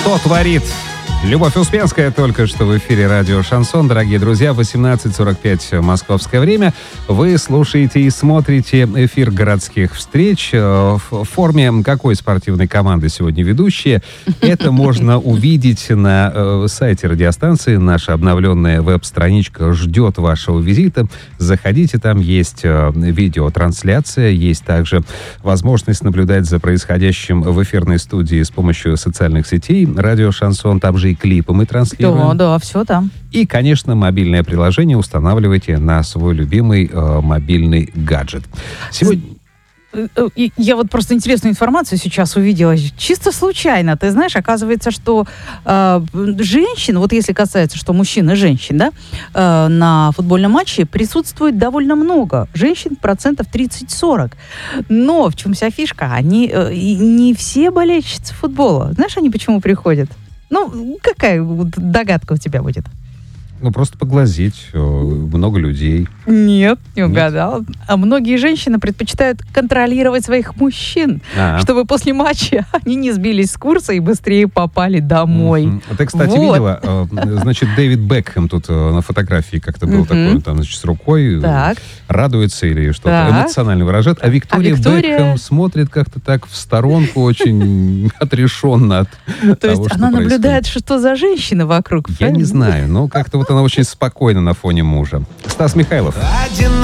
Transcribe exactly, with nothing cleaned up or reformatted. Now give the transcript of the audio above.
что творит? Любовь Успенская только что в эфире радио «Шансон». Дорогие друзья, восемнадцать сорок пять московское время. Вы слушаете и смотрите эфир городских встреч. В форме какой спортивной команды сегодня ведущие? Это можно увидеть на сайте радиостанции. Наша обновленная веб-страничка ждет вашего визита. Заходите, там есть видеотрансляция, есть также возможность наблюдать за происходящим в эфирной студии с помощью социальных сетей. Радио «Шансон», там же и клипы мы транслируем. Да, да, все там. И, конечно, мобильное приложение устанавливайте на свой любимый э, мобильный гаджет. Сегодня... Я вот просто интересную информацию сейчас увидела, чисто случайно. Ты знаешь, оказывается, что э, женщин, вот если касается, что мужчин и женщин, да, э, на футбольном матче присутствует довольно много. Женщин процентов тридцать-сорок. Но в чем вся фишка? Они э, не все болельщицы футбола. Знаешь, они почему приходят? Ну, какая догадка у тебя будет? Ну, просто поглазеть. Много людей. Нет, не угадал. Нет. А многие женщины предпочитают контролировать своих мужчин, А-а. чтобы после матча они не сбились с курса и быстрее попали домой. Mm-hmm. Ты, кстати, вот. видела? Значит, Дэвид Бекхэм тут на фотографии как-то был mm-hmm. такой, там, значит, с рукой так. радуется или что-то так. эмоционально выражает. А Виктория, а Виктория Бекхэм смотрит как-то так в сторонку, очень отрешенно от того, То есть она наблюдает, что за женщина вокруг. Я не знаю, но как-то вот она очень спокойна на фоне мужа. Стас Михайлов.